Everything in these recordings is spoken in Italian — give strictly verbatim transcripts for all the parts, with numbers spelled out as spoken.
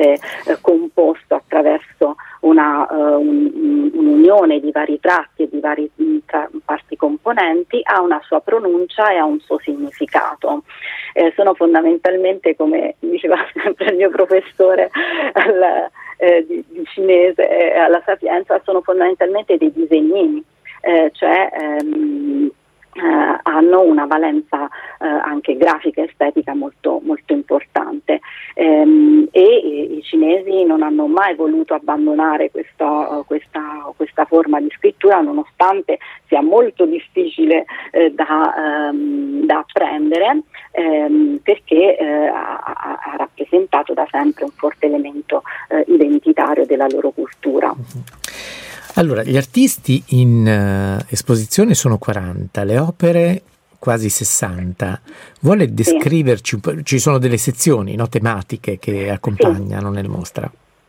essere eh, composto attraverso una, uh, un, un'unione di vari tratti e di vari tra, parti componenti, ha una sua pronuncia e ha un suo significato. Eh, sono fondamentalmente, come diceva sempre il mio professore al, eh, di, di cinese eh, alla Sapienza, sono fondamentalmente dei disegnini, eh, cioè ehm, Uh, hanno una valenza uh, anche grafica e estetica molto, molto importante, um, e i, i cinesi non hanno mai voluto abbandonare questo, uh, questa, questa forma di scrittura, nonostante sia molto difficile uh, da, um, da apprendere, um, perché uh, ha, ha rappresentato da sempre un forte elemento uh, identitario della loro cultura. Allora, gli artisti in uh, esposizione sono quaranta, le opere quasi sessanta. Vuole descriverci un po'? Ci sono delle sezioni, no, tematiche che accompagnano sì. nella mostra?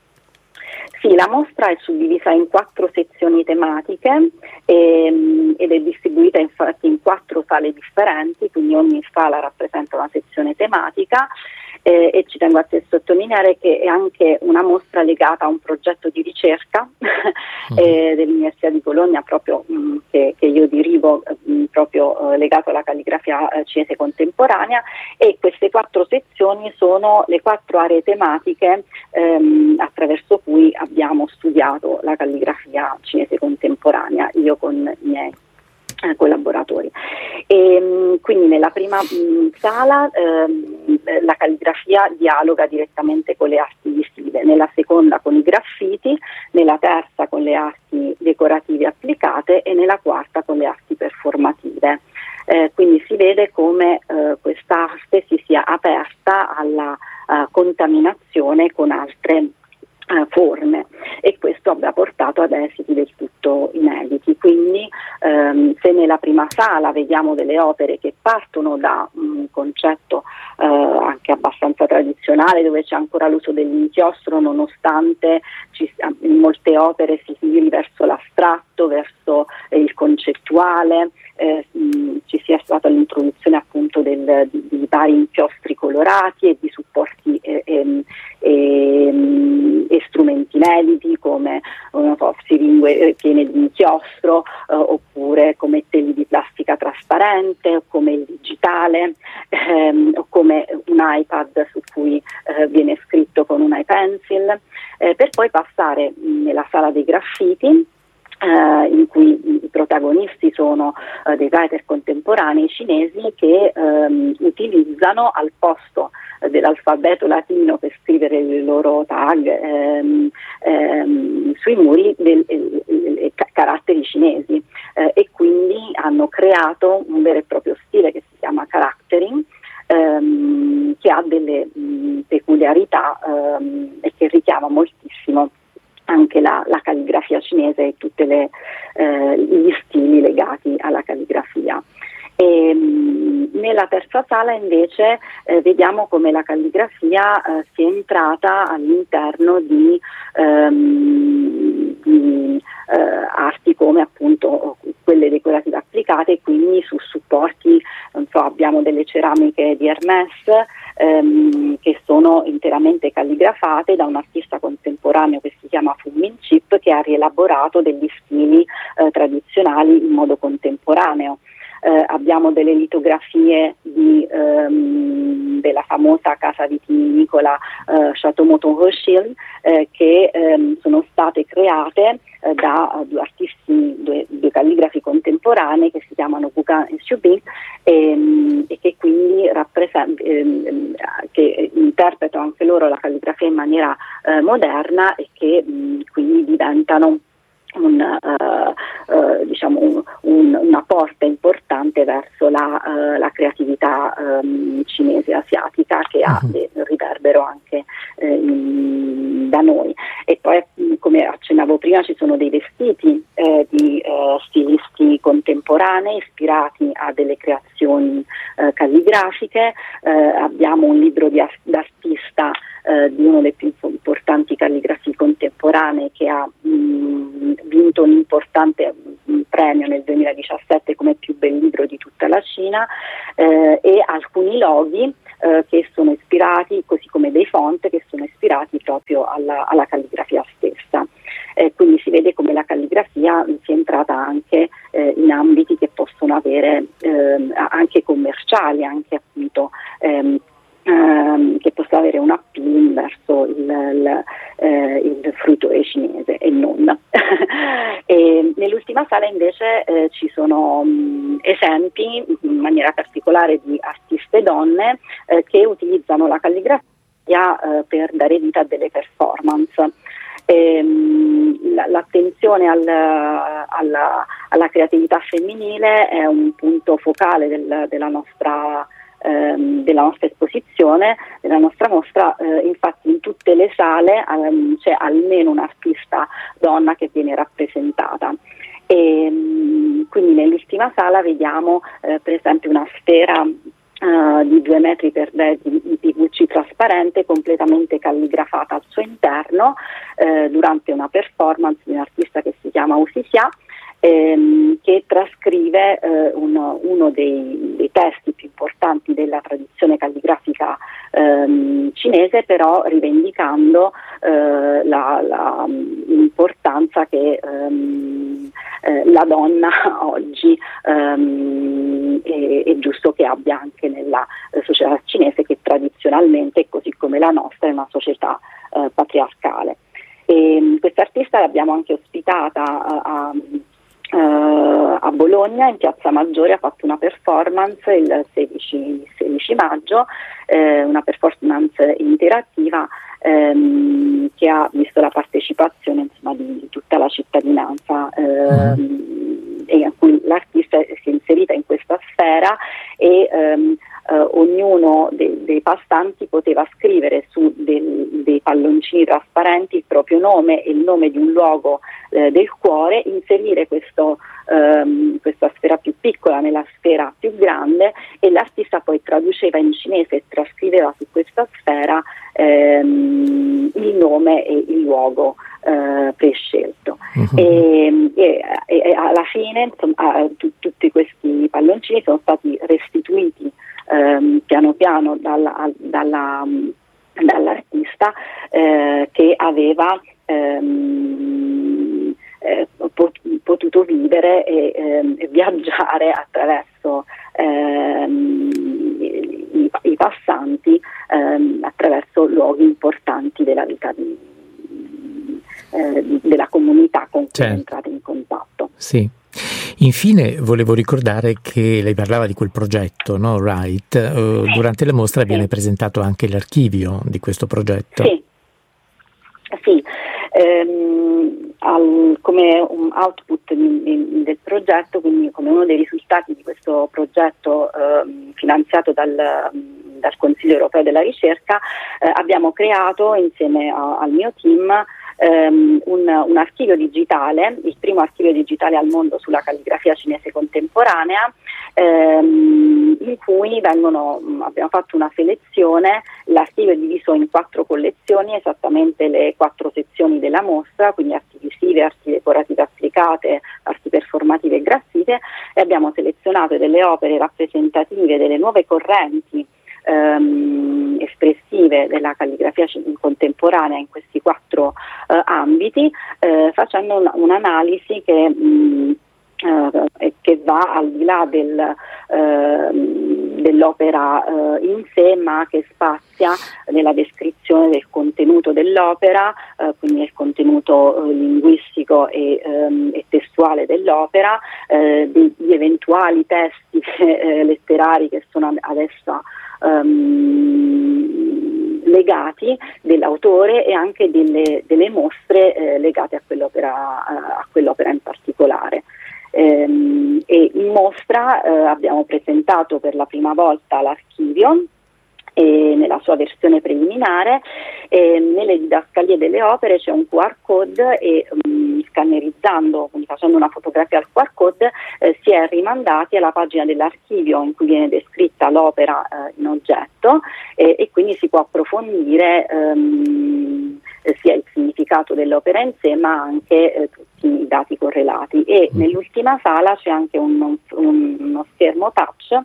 Sì, la mostra è suddivisa in quattro sezioni tematiche e, ed è distribuita infatti in quattro sale differenti, quindi ogni sala rappresenta una sezione tematica. Eh, e ci tengo a sottolineare che è anche una mostra legata a un progetto di ricerca eh, dell'Università di Bologna, proprio mh, che, che io dirigo, mh, proprio eh, legato alla calligrafia eh, cinese contemporanea, e queste quattro sezioni sono le quattro aree tematiche ehm, attraverso cui abbiamo studiato la calligrafia cinese contemporanea, io con i miei collaboratori. E, quindi nella prima mh, sala ehm, la calligrafia dialoga direttamente con le arti visive, nella seconda con i graffiti, nella terza con le arti decorative applicate e nella quarta con le arti performative. Eh, quindi si vede come eh, quest'arte si sia aperta alla uh, contaminazione con altre Uh, forme, e questo abbia portato ad esiti del tutto inediti. Quindi um, se nella prima sala vediamo delle opere che partono da un concetto uh, anche abbastanza tradizionale, dove c'è ancora l'uso dell'inchiostro, nonostante ci, in molte opere si tiri verso l'astratto, verso eh, il concettuale, eh, mh, ci sia stata l'introduzione appunto del, di, di vari inchiostri colorati e di supporti eh, eh, eh, e strumenti inediti come non so, siringhe piene di inchiostro, eh, oppure come teli di plastica trasparente, o come il digitale, ehm, o come un iPad su cui eh, viene scritto con un iPencil, eh, per poi passare nella sala dei graffiti, Uh, in cui i protagonisti sono uh, dei writer contemporanei cinesi che um, utilizzano al posto uh, dell'alfabeto latino per scrivere le loro tag um, um, sui muri del, eh, eh, caratteri cinesi, uh, e quindi hanno creato un vero e proprio stile che si chiama charactering, um, che ha delle mh, peculiarità um, e che richiama moltissimo anche la, la calligrafia cinese e tutti eh, gli stili legati alla calligrafia. E, mh, nella terza sala invece eh, vediamo come la calligrafia eh, sia entrata all'interno di, ehm, di eh, arti come appunto quelle decorative applicate, quindi su supporti, non so, abbiamo delle ceramiche di Hermès ehm, che sono interamente calligrafate da un artista contemporaneo che si chiama Fu Minchip, che ha rielaborato degli stili eh, tradizionali in modo contemporaneo. Eh, abbiamo delle litografie di, ehm, della famosa casa vitivinicola eh, Chateau Mouton Rothschild eh, che ehm, sono state create eh, da uh, due artisti, due, due calligrafi contemporanei che si chiamano Gauguin e Chubin, ehm, e che quindi rappresent- ehm, che interpretano anche loro la calligrafia in maniera eh, moderna e che mh, quindi diventano Un, uh, uh, diciamo un, un, una porta importante verso la, uh, la creatività um, cinese asiatica, che ha uh-huh. riverbero anche eh, in, da noi. E poi, come accennavo prima, ci sono dei vestiti eh, di eh, stilisti contemporanei ispirati a delle creazioni eh, calligrafiche. Eh, abbiamo un libro di art- d'artista eh, di uno dei più importanti calligrafi contemporanei, che ha mh, vinto un importante mh, premio nel duemiladiciassette come più bel libro di tutta la Cina, eh, e alcuni loghi eh, che sono ispirati, così come dei font che sono ispirati proprio alla, alla calligrafia stessa. Eh, quindi si vede come la calligrafia sia entrata anche eh, in ambiti che possono avere eh, anche commerciali, anche appunto ehm, ehm, che possono avere un appeal verso il, il, eh, il fruitore cinese e non. E nell'ultima sala invece eh, ci sono mh, esempi in maniera particolare di artiste donne eh, che utilizzano la calligrafia eh, per dare vita a delle performance. Ehm, l'attenzione al, alla, alla creatività femminile è un punto focale del, della nostra ehm, della nostra esposizione, della nostra mostra. Eh, infatti in tutte le sale ehm, c'è almeno un'artista donna che viene rappresentata. E, quindi nell'ultima sala vediamo eh, per esempio una sfera Uh, di due metri per tre di, di P V C trasparente completamente calligrafata al suo interno eh, durante una performance di un artista che si chiama Usisia, ehm, che trascrive eh, un, uno dei, dei testi più importanti della tradizione calligrafica ehm, cinese, però rivendicando eh, la, la, l'importanza che ehm, eh, la donna oggi ehm, è, è giusto che abbia anche nella eh, società cinese, che tradizionalmente, così come la nostra, è una società eh, patriarcale. E questa artista l'abbiamo anche ospitata a, a Uh, a Bologna, in Piazza Maggiore, ha fatto una performance il sedici maggio, eh, una performance interattiva ehm, che ha visto la partecipazione insomma, di, di tutta la cittadinanza ehm, mm. e a cui l'artista si è inserita in questa sfera e ehm, Uh, ognuno de- dei passanti poteva scrivere su del- dei palloncini trasparenti il proprio nome e il nome di un luogo eh, del cuore, inserire questo, um, questa sfera più piccola nella sfera più grande, e l'artista poi traduceva in cinese e trascriveva su questa sfera ehm, il nome e il luogo eh, prescelto. Uh-huh. E, e, e alla fine insomma, t- tutti questi palloncini sono stati restituiti Um, piano piano dalla, dalla, um, dall'artista eh, che aveva um, eh, pot- potuto vivere e eh, viaggiare attraverso ehm, i, i passanti ehm, attraverso luoghi importanti della vita di, eh, della comunità con cui certo. è entrata in contatto. Sì. Infine volevo ricordare che lei parlava di quel progetto, no? Right? Uh, durante la mostra sì. viene presentato anche l'archivio di questo progetto. Sì, sì. Ehm, al, come un output di, di, del progetto, quindi come uno dei risultati di questo progetto eh, finanziato dal, dal Consiglio Europeo della Ricerca, eh, abbiamo creato insieme a, al mio team Um, un, un archivio digitale, il primo archivio digitale al mondo sulla calligrafia cinese contemporanea, um, in cui vengono, um, abbiamo fatto una selezione. L'archivio è diviso in quattro collezioni, esattamente le quattro sezioni della mostra, quindi arti visive, arti decorative applicate, arti performative e graffite, e abbiamo selezionato delle opere rappresentative delle nuove correnti Ehm, espressive della calligrafia contemporanea in questi quattro eh, ambiti, eh, facendo un, un'analisi che, mh, eh, che va al di là del, eh, dell'opera eh, in sé, ma che spazia nella descrizione del contenuto dell'opera, eh, quindi il contenuto eh, linguistico e, ehm, e testuale dell'opera, eh, di, di eventuali testi eh, letterari che sono adesso Um, legati dell'autore, e anche delle, delle mostre eh, legate a quell'opera, a quell'opera in particolare. Ehm, e in mostra eh, abbiamo presentato per la prima volta l'archivio e nella sua versione preliminare. E nelle didascalie delle opere c'è un Q R code e um, scannerizzando, quindi facendo una fotografia al Q R code, eh, si è rimandati alla pagina dell'archivio in cui viene descritta l'opera eh, in oggetto, eh, e quindi si può approfondire um, sia il significato dell'opera in sé, ma anche eh, tutti i dati correlati. E nell'ultima sala c'è anche un, un, uno schermo touch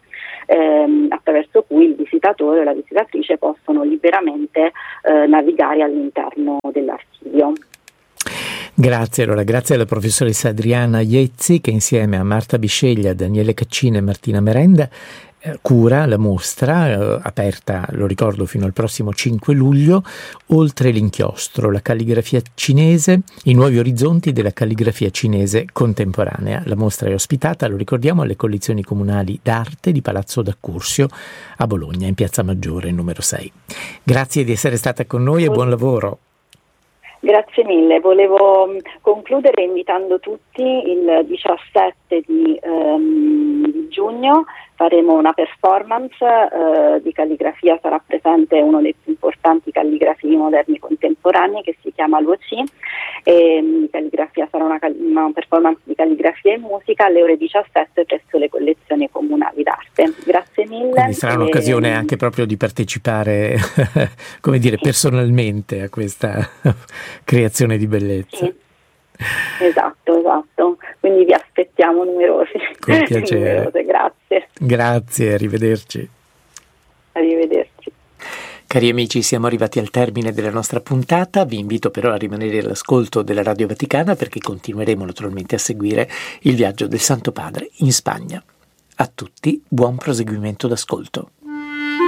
ehm, attraverso cui il visitatore o la visitatrice possono liberamente eh, navigare all'interno dell'archivio. Grazie, allora grazie alla professoressa Adriana Iezzi che insieme a Marta Bisceglia, Daniele Caccina e Martina Merenda eh, cura la mostra eh, aperta, lo ricordo, fino al prossimo cinque luglio, Oltre l'inchiostro, la calligrafia cinese, i nuovi orizzonti della calligrafia cinese contemporanea. La mostra è ospitata, lo ricordiamo, alle collezioni comunali d'arte di Palazzo d'Accursio a Bologna, in Piazza Maggiore numero sei. Grazie di essere stata con noi e buon lavoro. Grazie mille, volevo concludere invitando tutti il diciassette di, um, di giugno, faremo una performance uh, di calligrafia, sarà presente uno dei più importanti calligrafi moderni contemporanei che si chiama Luo Qi, e calligrafia sarà una, una performance di calligrafia e musica alle ore diciassette presso le collezioni comunali d'arte. Grazie mille. Quindi sarà un'occasione anche proprio di partecipare, come dire, personalmente a questa creazione di bellezza. Sì. Esatto, esatto. Quindi vi aspettiamo numerosi. Con piacere. Numerose, grazie. Grazie, arrivederci. Arrivederci. Cari amici, siamo arrivati al termine della nostra puntata, vi invito però a rimanere all'ascolto della Radio Vaticana perché continueremo naturalmente a seguire il viaggio del Santo Padre in Spagna. A tutti buon proseguimento d'ascolto.